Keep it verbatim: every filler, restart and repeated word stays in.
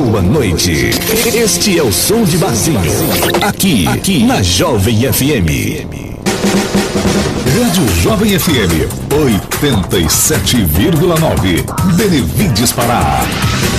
Boa noite. Este é o som de barzinho. Aqui, aqui na Jovem F M. Rádio Jovem F M oitenta e sete vírgula nove. Benevides Pará.